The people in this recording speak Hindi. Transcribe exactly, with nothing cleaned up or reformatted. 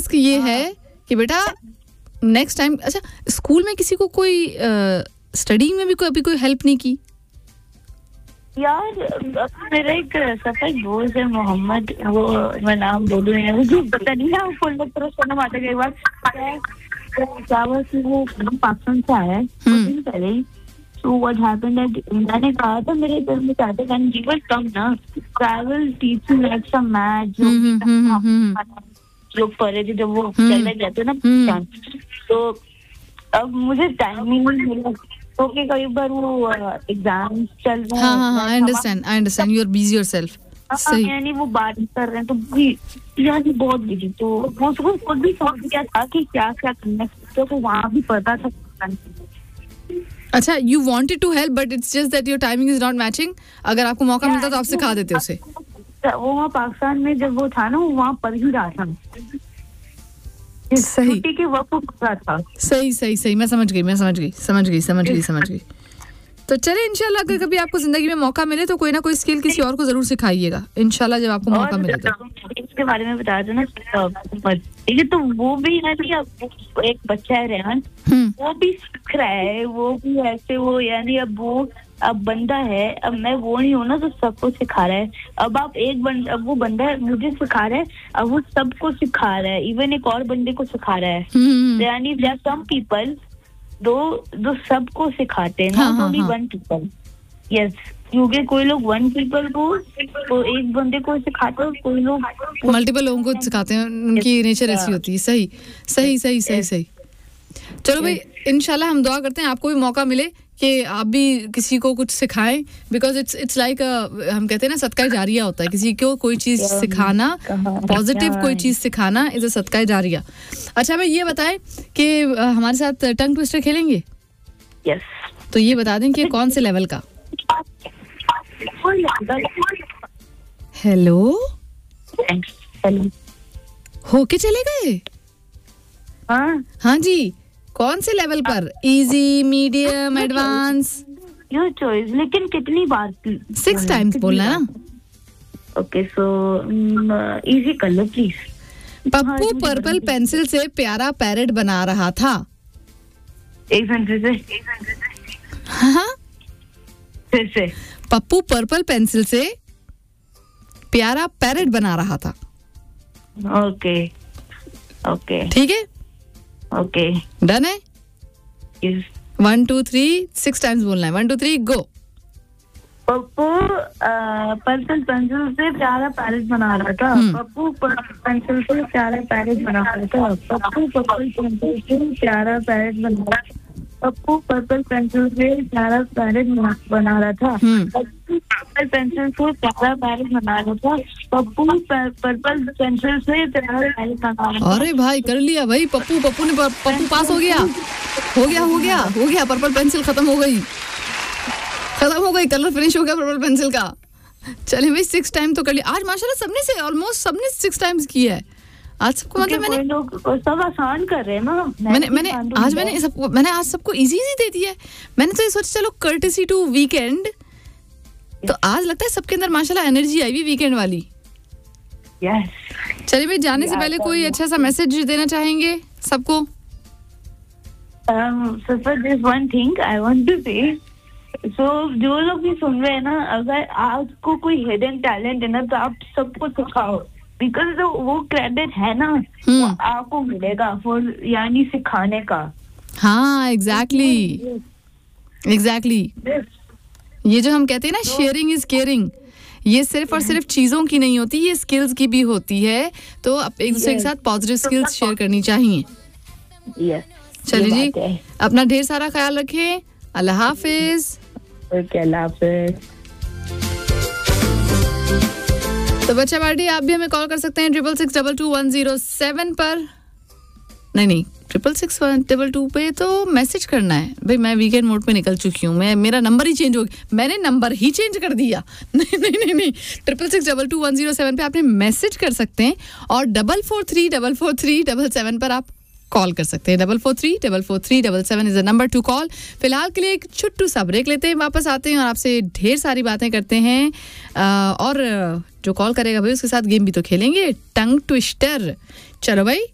टास्क ये है कि बेटा नेक्स्ट टाइम, अच्छा स्कूल में किसी को कोई स्टडी में भी कोई अभी कोई हेल्प नहीं की? यार मेरा एक सफेद दोस्त है मोहम्मद, वो मैं नाम बोलूँ या मुझे पता नहीं है, फुल तरह से माता के बाद चावल से वो पाकिस्तान से आया है दिन पहले ही। तो व्हाट हैपेंड दैट मैंने कहा था मेरे घर में चाहते कैन गिव अस कम ना travel teaching like some math जो लोग पढ़े थे जब वो चले जाते ना। तो अब मुझे टाइम ही नहीं मिला क्योंकि कई बार वो एग्जाम चल रहे हैं। हाँ हाँ I understand I understand you are busy yourself. सही यानी वो बात कर रहे हैं तो भी यानी बहुत बिजी, तो वो उसको खुद भी समझ गया था कि क्या क्या करना है, तो वहाँ भी पता था। अच्छा you wanted to help but it's just that your timing is not matching. अगर आपको मौका मिलता तो आप सिखा देते उसे। वो वहाँ पाकिस्तान में जब वो था ना वो वहाँ पढ़ ही रहा था। सही के वक्त था। सही सही सही मैं समझ गई मैं समझ गई समझ गई समझ गई समझ गई। तो चले इंशाल्लाह अगर कभी आपको जिंदगी में मौका मिले तो कोई ना कोई स्किल किसी और को जरूर सिखाइएगा इंशाल्लाह जब आपको मौका मिले तो। इसके बारे में बता देना। ठीक है, तो वो भी है कि एक बच्चा है रेहान, वो भी सीख रहा है, वो भी ऐसे वो यानी अब वो अब बंदा है, अब मैं वो नहीं हूँ ना तो सबको सिखा रहा है। अब आप एक बंदा अब वो बंदा है मुझे सिखा रहा है, अब वो सबको सिखा रहा है, इवन एक और बंदे को सिखा रहा है। यानी देयर आर सम पीपल दो दो सबको सिखाते हैं, not only one people. Yes, क्योंकि कोई लोग वन पीपल को तो एक बंदे को सिखाते हैं, कोई लोग मल्टीपल लोगों को सिखाते हैं, उनकी नेचर ऐसी होती है। सही सही सही सही सही। चलो भाई इंशाल्लाह हम दुआ करते हैं आपको भी मौका मिले कि आप भी किसी को कुछ सिखाएं, बिकॉज इट्स इट्स लाइक हम कहते हैं ना सदका जारिया होता है, किसी को कोई चीज सिखाना, पॉजिटिव कोई चीज सिखाना इज अ सदका जारिया। अच्छा भाई ये बताएं कि हमारे साथ टंग ट्विस्टर खेलेंगे? यस। तो ये बता दें कि कौन से लेवल का? हेलो होके चले गए? हाँ हाँ जी, कौन से लेवल पर? Easy, medium, advance? Your choice. लेकिन कितनी बार? सिक्स टाइम्स बोलना है ना। ओके सो इजी कर लो प्लीज। पप्पू पर्पल पेंसिल से प्यारा पैरेट बना रहा था। एक सेंटेंस से। हाँ फिर से। पप्पू पर्पल पेंसिल से प्यारा पैरेट बना रहा था। ओके ओके ठीक है ओके डन है। Yes. One two three six times बोलना है। One two three go. Pappu purple pencil से प्यारा पैरेट बना रहा था। पप्पू पेंसिल से प्यारा पैरेट बना रहा था। पप्पू पर्पल पेंसिल से प्यारा पैरेट बना रहा था। पप्पू पर्पल पेंसिल से प्यारा पैरेट बना रहा था। पप्पू पर्पल पेंसिल से प्यारा पैरेट बना रहा था। पप्पू पर्पल पेंसिल से प्यारा पैरेट बना रहा था। अरे भाई कर लिया भाई, पप्पू पप्पू ने पप्पू पास हो गया हो गया हो गया हो गया पर्पल पेंसिल खत्म हो गई खत्म हो गई कलर फिनिश हो गया पर्पल पेंसिल का। चले भाई सिक्स टाइम तो कर लिया आज माशाल्लाह, सबने से ऑलमोस्ट सबने सिक्स टाइम्स किया है आज सबको। मतलब मैंने लोग सब आसान कर रहे हैं ना। मैंने मैंने आज मैंने सबको मैंने आज सबको इजी इजी दे दिया है। मैंने तो ये सोचा चलो कर्टेसी टू वीकेंड, तो आज लगता है सबके अंदर माशाल्लाह एनर्जी आई हुई वीकेंड वाली। यस। चलिए भाई जाने से पहले कोई अच्छा सा मैसेज देना चाहेंगे सबको? so for this one thing I want to say, so जो लोग भी सुन रहे हैं ना, अगर आपको कोई हिडन टैलेंट है ना तो आप सबको सिखाओ, बिकॉज वो क्रेडिट है ना वो आपको मिलेगा फॉर यानी सिखाने का। हाँ एग्जैक्टली एग्जैक्टली। ये जो हम कहते हैं ना शेयरिंग इज केयरिंग, ये सिर्फ और सिर्फ चीजों की नहीं होती, ये स्किल्स की भी होती है। तो आप एक दूसरे के साथ पॉजिटिव स्किल्स शेयर करनी चाहिए। yes. चलिए जी अपना ढेर सारा ख्याल रखें। अल्लाह हाफिज। ओके अल्लाह हाफिज। तो बच्चा पार्टी आप भी हमें कॉल कर सकते हैं triple six double two one zero seven पर। नहीं नहीं triple six one double two पे तो मैसेज करना है भाई। मैं वीकेंड मोड पे निकल चुकी हूँ, मैं मेरा नंबर ही चेंज हो गया, मैंने नंबर ही चेंज कर दिया। नहीं नहीं नहीं नहीं triple six double two one zero seven पे आपने मैसेज कर सकते हैं और double four three double four three double seven पर आप कॉल कर सकते हैं। Double four three double four three double seven is the number two call. फिलहाल के लिए एक छुट्टू सा ब्रेक लेते हैं, वापस आते हैं और आपसे ढेर सारी बातें करते हैं। आ, और जो कॉल करेगा भाई उसके साथ गेम भी तो खेलेंगे, टंग ट्विस्टर। चलो भाई